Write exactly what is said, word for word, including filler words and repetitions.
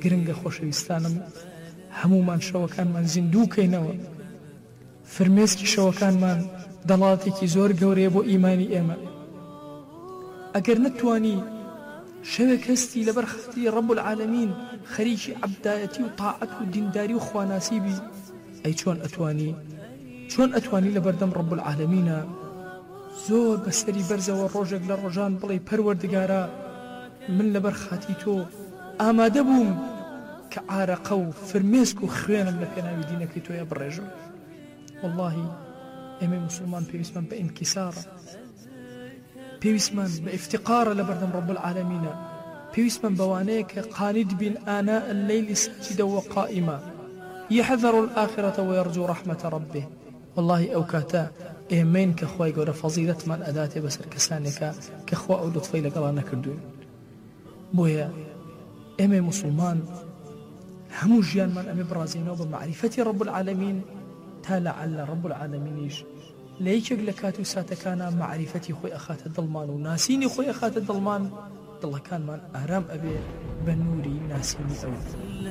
گرنگە خۆشەویستانم هەمومان شەوەکانمان زیندووکەینەوە. فرمێسکی شەوەکانمان دەڵاتێکی زۆر گەورەیە بۆ ئیمانی ئێمە. ئەگەر نەتوانی شەوێک هەستی لەبەر خەتی ڕەب العالەمین خەریکی عەبدایەتی و تاعەت و دینداری و خواناسی بی، ئەی چۆن ئەتوانی چۆن ئەتوانی لەبەردەم ڕەب العالەمینە زۆر بەسەری بەرزەوە ڕۆژێک لە ڕۆژان بڵێ پەروەردگارە من لەبەر خاتی تۆ ئامادە بووم کە عارەقە و فرمێسک و خوێنم لە پێناوی دینەکەی تۆیە بڕێژم. واللهی ئێمە موسڵمان پێویستمان بە ئینکیسارە، پێویستمان بە ئیفتقارە لەبەردەم ڕەب العالەمینە، پێویستمان بەوانەیە کە قانید بین ئاناء اللەیلی ساجدە وقائیمە يحذر الآخرة ويرجو رحمة ربه. والله ئەو کاتە ئێمەین کە خوای گەورە فەزیلەتمان ئەداتێ بەسەر کەسانێکە کە خوا ئەو لوتفەی لەگەڵا نەکردوین. بۆیە ئێمە موسڵمان هەموو ژیانمان ئەمێ بڕازێنەوە بە معریفەتی ڕەب العالەمین تا لەعەلە ڕەب العالەمینیش لە یەکێک لە کات و ساتەکانە معریفەتی خۆی ئەخاتە دڵمان و ناسینی خۆی ئەخاتە دڵمان، دڵەکانمان ئارام ئەبێ بە نووری ناسینی ئەو.